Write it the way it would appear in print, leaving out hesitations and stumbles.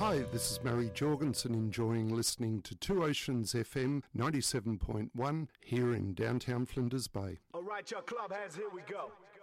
Hi, this is Murray Jorgensen enjoying listening to Two Oceans FM 97.1 here in downtown Flinders Bay. All right, y'all club hands, here we go.